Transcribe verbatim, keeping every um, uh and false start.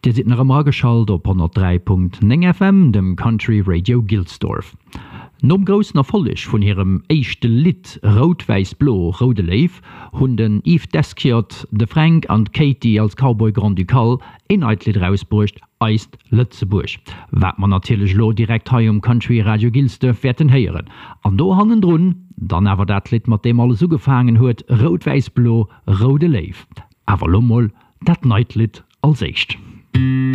Dir sit nach am geschalt op hundert drei Punkt neun F M, dem Country Radio Gilsdorf. Nom grossen Erfolleg vun hirem eischchte Lied Rot-Weiß-Blo Rode Leif hunn den Yves Deskiot, de Frank an Katie als Cowboy Grand Ducal inhaltlich rausbrucht eist Lützeburg. Wat man natürlich lo direkt hai um Country Radio Gilsdorf werden heieren. An do hannen drun, dann awer dat Lied mat dem alles so gefangen huet Rot-Weiß-Blo Rode Leif. Awer lommel dat Neitlied als echt.